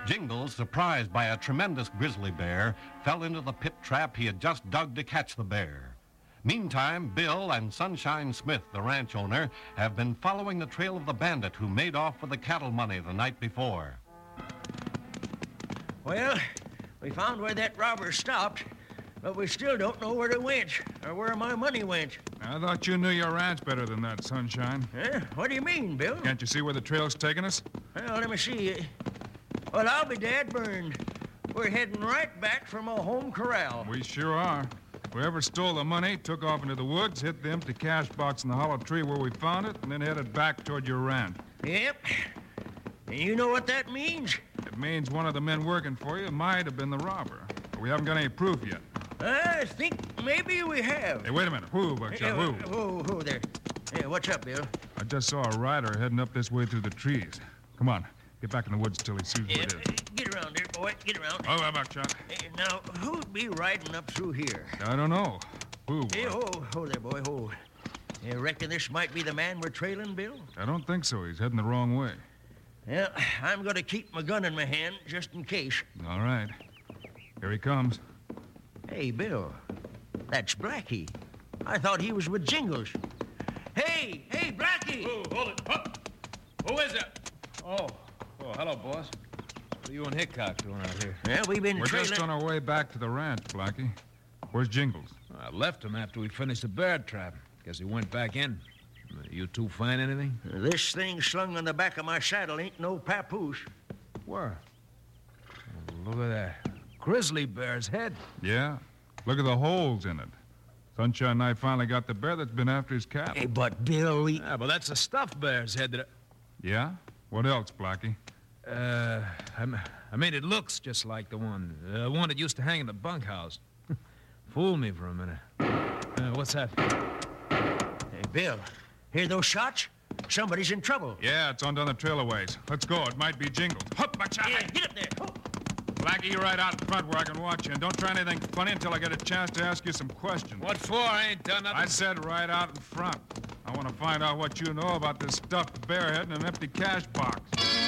Jingles, surprised by a tremendous grizzly bear, fell into the pit trap he had just dug to catch the bear. Meantime, Bill and Sunshine Smith, the ranch owner, have been following the trail of the bandit who made off with the cattle money the night before. Well, we found where that robber stopped, but we still don't know where he went or where my money went. I thought you knew your ranch better than that, Sunshine. Huh? What do you mean, Bill? Can't you see where the trail's taking us? Well, let me see. Well, I'll be dad burned. We're heading right back from a home corral. We sure are. Whoever stole the money took off into the woods, hit the empty cash box in the hollow tree where we found it, and then headed back toward your ranch. Yep. And you know what that means? It means one of the men working for you might have been the robber. But we haven't got any proof yet. I think maybe we have. Hey, wait a minute. Whoa, Buckshot, whoa. Whoa there. Hey, what's up, Bill? I just saw a rider heading up this way through the trees. Come on. Get back in the woods till he sees what it is. Get around there, boy. Get around. Oh, Buckshot. Now, who'd be riding up through here? I don't know. Who? Hey, ho there, boy, ho. You reckon this might be the man we're trailing, Bill? I don't think so. He's heading the wrong way. Well, I'm going to keep my gun in my hand just in case. All right. Here he comes. Hey, Bill. That's Blackie. I thought he was with Jingles. Hey, Blackie! Oh, hold it. Up. Who is it? Oh, hello, boss. What are you and Hickok doing out here? Well, we've been We're trailing... just on our way back to the ranch, Blackie. Where's Jingles? I left him after we finished the bear trap. Guess he went back in. You two find anything? This thing slung on the back of my saddle ain't no papoose. Where? Oh, look at that. Grizzly bear's head. Yeah. Look at the holes in it. Sunshine and I finally got the bear that's been after his cattle. Hey, but Bill, we... Yeah, but that's a stuffed bear's head that... Yeah? What else, Blackie? I mean, it looks just like the one that used to hang in the bunkhouse. Fooled me for a minute. What's that? Hey, Bill, hear those shots? Somebody's in trouble. Yeah, it's on down the trail a ways. Let's go. It might be Jingles. Hup, Buckshot! Yeah, get up there. Oh. Blackie, you ride out in front where I can watch you, and don't try anything funny until I get a chance to ask you some questions. What for? I ain't done nothing. I said right out in front. I want to find out what you know about this stuffed bear head in an empty cash box.